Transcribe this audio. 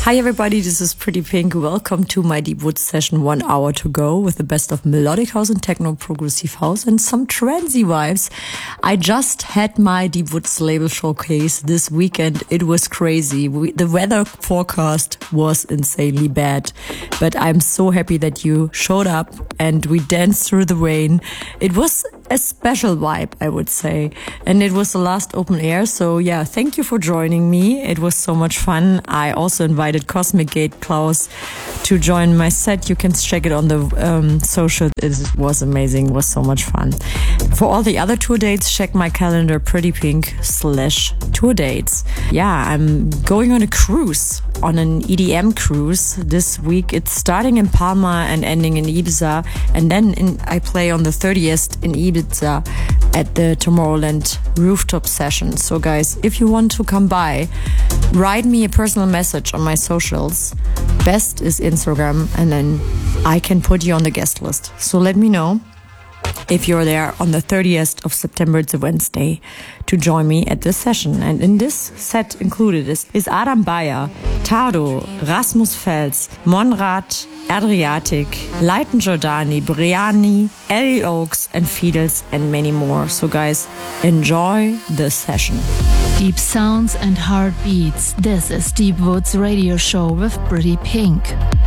Hi everybody, this is Pretty Pink. Welcome to my Deep Woods session, 1 hour to go with the best of melodic house and techno, progressive house and some transy vibes. I just had my Deep Woods label showcase this weekend. It was crazy. The weather forecast was insanely bad, but I'm so happy that you showed up and we danced through the rain. It was a special vibe, I would say. And it was the last open air. So yeah, thank you for joining me. It was so much fun. I also invited Cosmic Gate Klaus to join my set. You can check it on the social. It was amazing. It was so much fun. For all the other tour dates, check my calendar, prettypink/tour dates. Yeah, I'm going on a cruise, on an EDM cruise this week. It's starting in Palma and ending in Ibiza. And then I play on the 30th in Ibiza at the Tomorrowland rooftop session. So guys, if you want to come by, write me a personal message on my socials. Best is Instagram, and then I can put you on the guest list. So let me know if you're there on the 30th of September, it's a Wednesday, to join me at this session. And in this set included is Adam Beyer, Tado, Rasmus Fels, Monrad, Adriatic, Leiten Giordani, Briani, Ellie Oaks, and Fiedels, and many more. So guys, enjoy the session. Deep sounds and heartbeats. This is Deep Woods Radio Show with Pretty Pink.